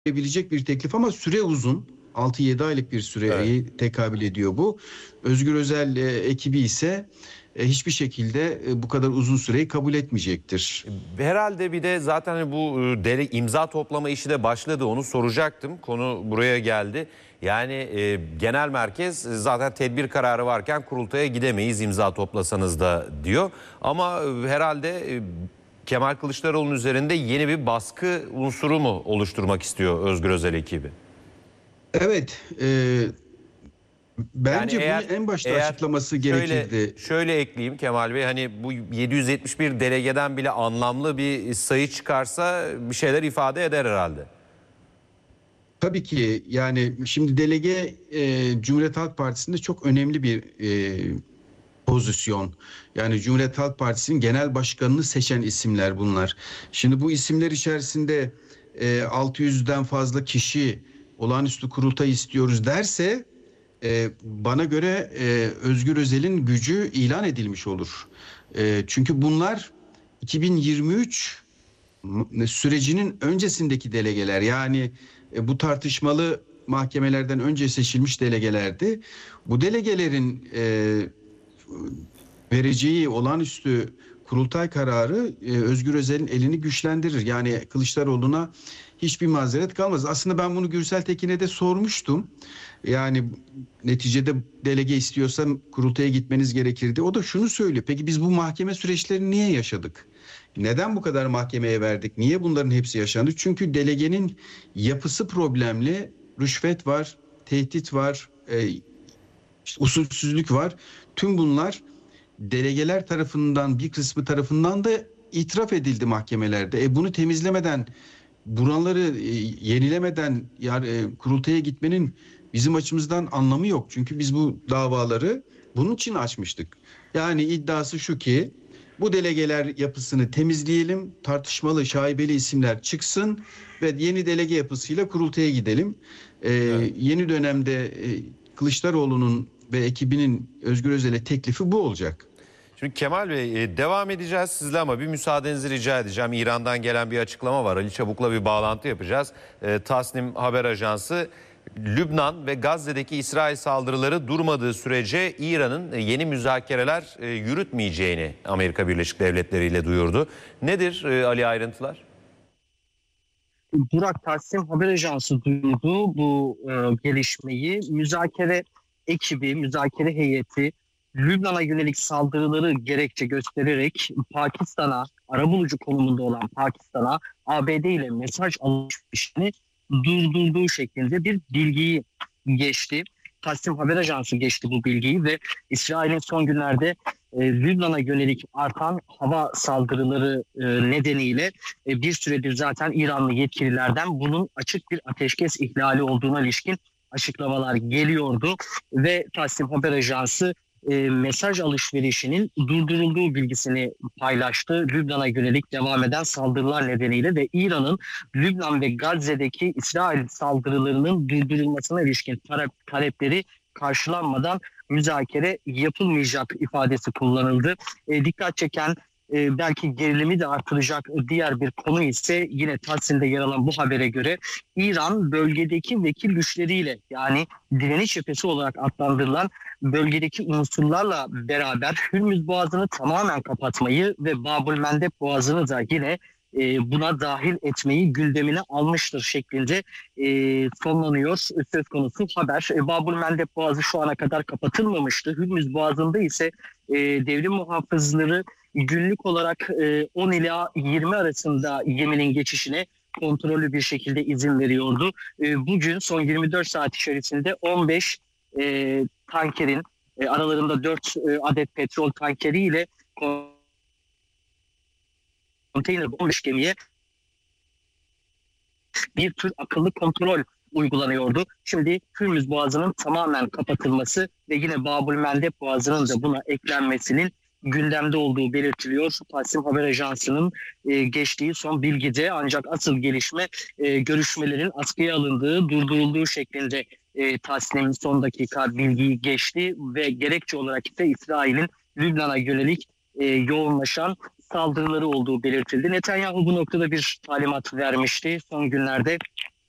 verebilecek bir teklif ama süre uzun. 6-7 aylık bir Evet. süreye tekabül ediyor bu. Özgür Özel ekibi ise hiçbir şekilde bu kadar uzun süreyi kabul etmeyecektir. Herhalde bir de zaten hani bu imza toplama işi de başladı, onu soracaktım. Konu buraya geldi. Yani genel merkez zaten tedbir kararı varken kurultaya gidemeyiz imza toplasanız da diyor. Ama herhalde Kemal Kılıçdaroğlu'nun üzerinde yeni bir baskı unsuru mu oluşturmak istiyor Özgür Özel ekibi? Evet, Yani bence bunu eğer en başta eğer açıklaması şöyle gerekirdi. şöyle ekleyeyim Kemal Bey, hani bu 771 delegeden bile anlamlı bir sayı çıkarsa bir şeyler ifade eder herhalde. Tabii ki yani şimdi delege Cumhuriyet Halk Partisi'nde çok önemli bir pozisyon. Yani Cumhuriyet Halk Partisi'nin genel başkanını seçen isimler bunlar. Şimdi bu isimler içerisinde 600'den fazla kişi olağanüstü kurultay istiyoruz derse bana göre Özgür Özel'in gücü ilan edilmiş olur. Çünkü bunlar 2023 sürecinin öncesindeki delegeler, yani bu tartışmalı mahkemelerden önce seçilmiş delegelerdi. Bu delegelerin vereceği olağanüstü kurultay kararı Özgür Özel'in elini güçlendirir. Yani Kılıçdaroğlu'na hiçbir mazeret kalmaz. Aslında ben bunu Gürsel Tekin'e de sormuştum. Yani neticede delege istiyorsam kurultaya gitmeniz gerekirdi. O da şunu söylüyor. Peki biz bu mahkeme süreçlerini niye yaşadık? Neden bu kadar mahkemeye verdik? Niye bunların hepsi yaşandı? Çünkü delegenin yapısı problemli. Rüşvet var, tehdit var, işte usulsüzlük var. Tüm bunlar delegeler tarafından, bir kısmı tarafından da itiraf edildi mahkemelerde. Bunu temizlemeden, buraları yenilemeden kurultaya gitmenin bizim açımızdan anlamı yok. Çünkü biz bu davaları bunun için açmıştık. Yani iddiası şu ki bu delegeler yapısını temizleyelim, tartışmalı, şaibeli isimler çıksın ve yeni delege yapısıyla kurultaya gidelim. Evet. Yeni dönemde Kılıçdaroğlu'nun ve ekibinin Özgür Özel'e teklifi bu olacak. Şimdi Kemal Bey, devam edeceğiz sizle ama bir müsaadenizi rica edeceğim. İran'dan gelen bir açıklama var. Ali Çabuk'la bir bağlantı yapacağız. Tasnim Haber Ajansı, Lübnan ve Gazze'deki İsrail saldırıları durmadığı sürece İran'ın yeni müzakereler yürütmeyeceğini Amerika Birleşik Devletleri ile duyurdu. Nedir Ali, ayrıntılar? Burak, Taksim Haber Ajansı duyurdu bu gelişmeyi. Müzakere ekibi, müzakere heyeti Lübnan'a yönelik saldırıları gerekçe göstererek Pakistan'a, arabulucu konumunda olan Pakistan'a ABD ile mesaj alışverişini durdurduğu şeklinde bir bilgiyi geçti. Taksim Haber Ajansı geçti bu bilgiyi ve İsrail'in son günlerde Lübnan'a yönelik artan hava saldırıları nedeniyle bir süredir zaten İranlı yetkililerden bunun açık bir ateşkes ihlali olduğuna ilişkin açıklamalar geliyordu ve Taksim Haber Ajansı mesaj alışverişinin durdurulduğu bilgisini paylaştı. Lübnan'a yönelik devam eden saldırılar nedeniyle ve İran'ın Lübnan ve Gazze'deki İsrail saldırılarının durdurulmasına ilişkin talepleri karşılanmadan müzakere yapılmayacak ifadesi kullanıldı. Dikkat çeken belki gerilimi de artıracak diğer bir konu ise yine Taksim'de yer alan bu habere göre İran bölgedeki vekil güçleriyle, yani direniş cephesi olarak adlandırılan bölgedeki unsurlarla beraber Hürmüz Boğazı'nı tamamen kapatmayı ve Babül Mendeb Boğazı'nı da yine buna dahil etmeyi gündemine almıştır şeklinde sonlanıyor söz konusu haber. Babül Mendeb Boğazı şu ana kadar kapatılmamıştı. Hürmüz Boğazı'nda ise devrim muhafızları günlük olarak 10 ila 20 arasında geminin geçişine kontrollü bir şekilde izin veriyordu. Bugün son 24 saat içerisinde 15 tankerin aralarında 4 adet petrol tankeriyle konteyner 15 gemiye bir tür akıllı kontrol uygulanıyordu. Şimdi Hürmüz Boğazı'nın tamamen kapatılması ve yine Babül Mendeb Boğazı'nın da buna eklenmesinin gündemde olduğu belirtiliyor. Taksim Haber Ajansı'nın geçtiği son bilgide, ancak asıl gelişme görüşmelerin askıya alındığı, durdurulduğu şeklinde Taksim'in son dakika bilgiyi geçti ve gerekçe olarak ise İsrail'in Lübnan'a yönelik yoğunlaşan saldırıları olduğu belirtildi. Netanyahu bu noktada bir talimat vermişti. Son günlerde